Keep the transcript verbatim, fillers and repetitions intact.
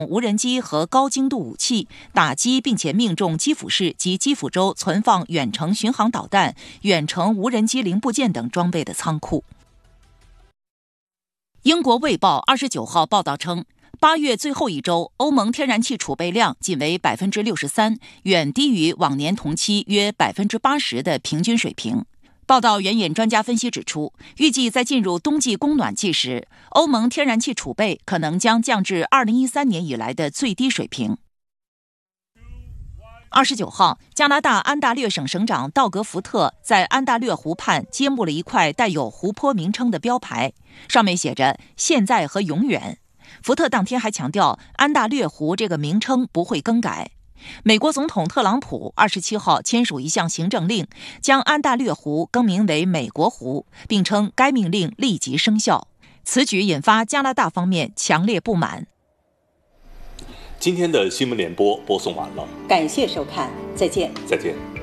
无人机和高精度武器，打击并且命中基辅市及基辅州存放远程巡航导弹、远程无人机零部件等装备的仓库。英国《卫报》二十九号报道称，八月最后一周，欧盟天然气储备量仅为百分之六十三，远低于往年同期约百分之八十的平均水平。报道援引专家分析指出，预计在进入冬季供暖季时，欧盟天然气储备可能将降至二零一三年以来的最低水平。二十九号，加拿大安大略省省长道格·福特在安大略湖畔揭幕了一块带有湖泊名称的标牌，上面写着“现在和永远”。福特当天还强调，安大略湖这个名称不会更改。美国总统特朗普二十七号签署一项行政令，将安大略湖更名为美国湖，并称该命令立即生效。此举引发加拿大方面强烈不满。 今天的新闻联播播送完了， 感谢收看，再见。 再见。